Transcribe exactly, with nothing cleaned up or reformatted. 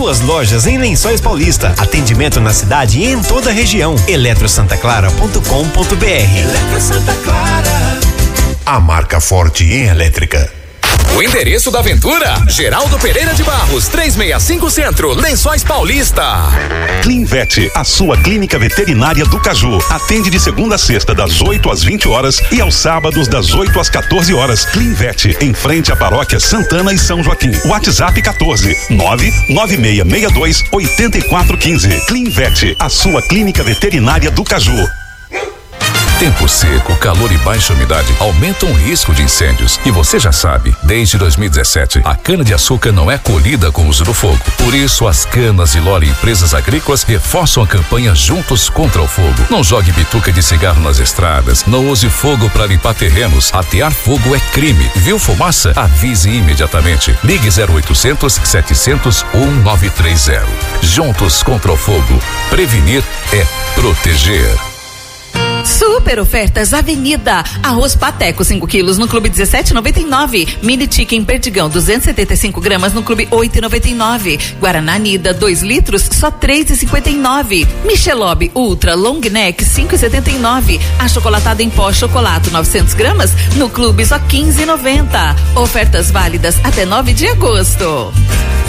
duas lojas em Lençóis Paulista. Atendimento na cidade e em toda a região. eletro santa clara ponto com ponto br. Eletro Santa Clara. A marca forte em elétrica. O endereço da aventura, Geraldo Pereira de Barros, trezentos e sessenta e cinco Centro, Lençóis Paulista. Clinvet, a sua clínica veterinária do Caju. Atende de segunda a sexta, das oito às vinte horas e aos sábados, das oito às quatorze horas. Clinvet, em frente à paróquia Santana e São Joaquim. WhatsApp quatorze, nove nove seis seis dois, oito quatro um cinco. Clinvet, a sua clínica veterinária do Caju. Tempo seco, calor e baixa umidade aumentam o risco de incêndios. E você já sabe, desde dois mil e dezessete, a cana-de-açúcar não é colhida com o uso do fogo. Por isso, as Canas e Lore Empresas Agrícolas reforçam a campanha Juntos contra o Fogo. Não jogue bituca de cigarro nas estradas, não use fogo para limpar terrenos. Atear fogo é crime. Viu fumaça? Avise imediatamente. Ligue zero oitocentos, setecentos, um nove três zero. Juntos contra o Fogo. Prevenir é proteger. Super ofertas Avenida. Arroz Pateco cinco quilos no Clube dezessete e noventa e nove. Mini Chicken Perdigão duzentos e setenta e cinco gramas no Clube oito e noventa e nove. Guaraná Nida dois litros só três e cinquenta e nove. Michelob Ultra Long Neck cinco e setenta e nove. Achocolatada em pó chocolate novecentos gramas no Clube só quinze e noventa. Ofertas válidas até nove de agosto.